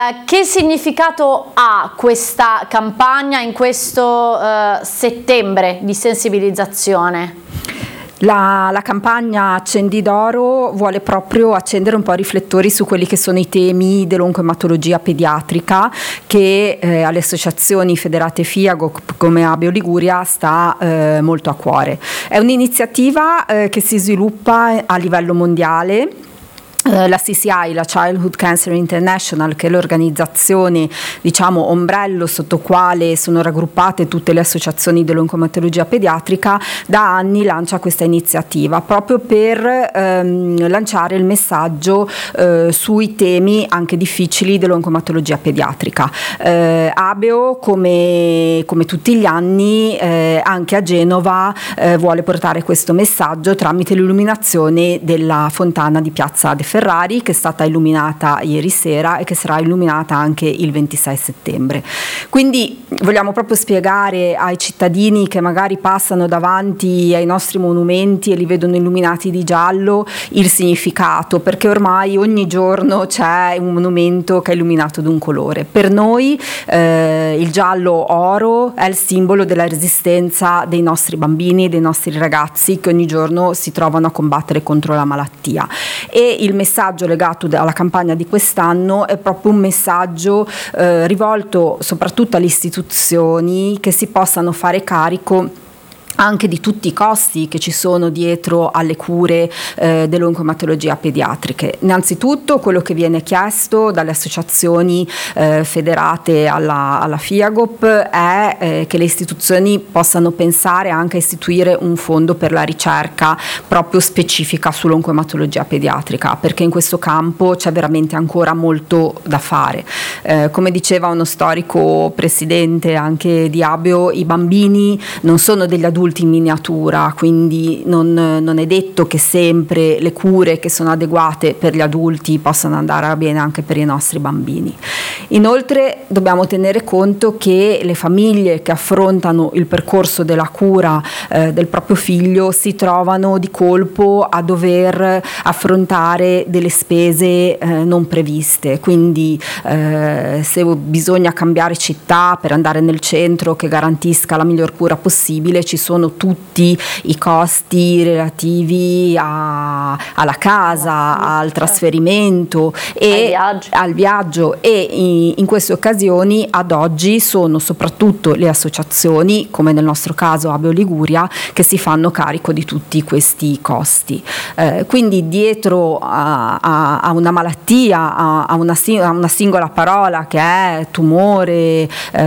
Che significato ha questa campagna in questo settembre di sensibilizzazione? La campagna Accendi d'Oro vuole proprio accendere un po' i riflettori su quelli che sono i temi dell'oncoematologia pediatrica che alle associazioni federate FIAGOP come Abeo Liguria sta molto a cuore. È un'iniziativa che si sviluppa a livello mondiale. La CCI, la Childhood Cancer International, che è l'organizzazione, diciamo, ombrello sotto quale sono raggruppate tutte le associazioni dell'oncoematologia pediatrica, da anni lancia questa iniziativa proprio per lanciare il messaggio sui temi anche difficili dell'oncoematologia pediatrica. Abeo, come tutti gli anni, anche a Genova vuole portare questo messaggio tramite l'illuminazione della fontana di Piazza De Ferrari, che è stata illuminata ieri sera e che sarà illuminata anche il 26 settembre. Quindi vogliamo proprio spiegare ai cittadini che magari passano davanti ai nostri monumenti e li vedono illuminati di giallo il significato, perché ormai ogni giorno c'è un monumento che è illuminato di un colore. Per noi il giallo oro è il simbolo della resistenza dei nostri bambini e dei nostri ragazzi che ogni giorno si trovano a combattere contro la malattia, e il messaggio legato alla campagna di quest'anno è proprio un messaggio rivolto soprattutto alle istituzioni che si possano fare carico anche di tutti i costi che ci sono dietro alle cure dell'oncoematologia pediatriche. Innanzitutto quello che viene chiesto dalle associazioni federate alla FIAGOP è che le istituzioni possano pensare anche a istituire un fondo per la ricerca proprio specifica sull'oncoematologia pediatrica, perché in questo campo c'è veramente ancora molto da fare. Come diceva uno storico presidente anche di Abeo, i bambini non sono degli adulti in miniatura, quindi non è detto che sempre le cure che sono adeguate per gli adulti possano andare bene anche per i nostri bambini. Inoltre dobbiamo tenere conto che le famiglie che affrontano il percorso della cura del proprio figlio si trovano di colpo a dover affrontare delle spese non previste, quindi se bisogna cambiare città per andare nel centro che garantisca la miglior cura possibile, ci sono tutti i costi relativi alla casa, al trasferimento e al viaggio, e in queste occasioni ad oggi sono soprattutto le associazioni, come nel nostro caso Abeo Liguria, che si fanno carico di tutti questi costi. Quindi dietro a una malattia, a una singola parola che è tumore,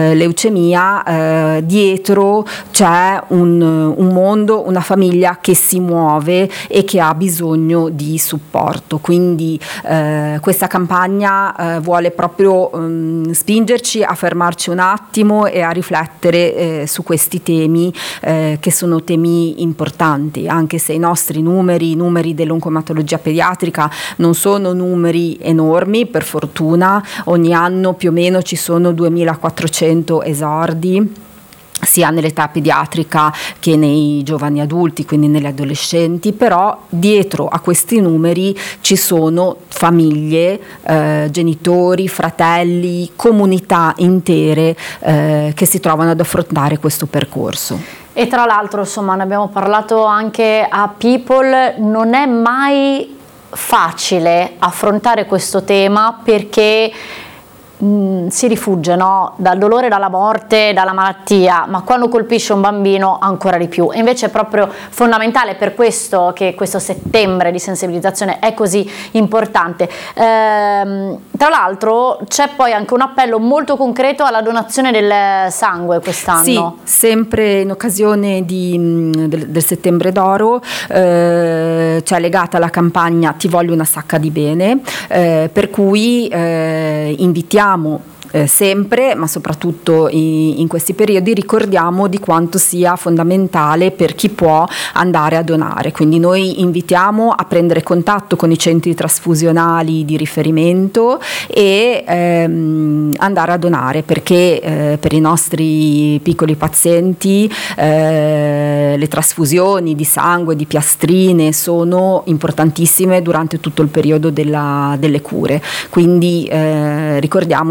leucemia, dietro c'è un mondo, una famiglia che si muove e che ha bisogno di supporto. Quindi questa campagna vuole proprio spingerci a fermarci un attimo e a riflettere su questi temi che sono temi importanti, anche se i nostri numeri dell'oncoematologia pediatrica non sono numeri enormi, per fortuna. Ogni anno più o meno ci sono 2400 esordi, sia nell'età pediatrica che nei giovani adulti, quindi negli adolescenti, però dietro a questi numeri ci sono famiglie, genitori, fratelli, comunità intere che si trovano ad affrontare questo percorso. E tra l'altro, insomma, ne abbiamo parlato anche a People, non è mai facile affrontare questo tema perché si rifugge, no? Dal dolore, dalla morte, dalla malattia, ma quando colpisce un bambino ancora di più. E invece è proprio fondamentale, per questo che questo settembre di sensibilizzazione è così importante. Tra l'altro c'è poi anche un appello molto concreto alla donazione del sangue quest'anno. Sì, sempre in occasione del settembre d'oro, cioè legata alla campagna Ti voglio una sacca di bene, per cui invitiamo sempre, ma soprattutto in questi periodi, ricordiamo di quanto sia fondamentale per chi può andare a donare. Quindi noi invitiamo a prendere contatto con i centri trasfusionali di riferimento e andare a donare, perché per i nostri piccoli pazienti le trasfusioni di sangue, di piastrine sono importantissime durante tutto il periodo delle cure. Quindi ricordiamo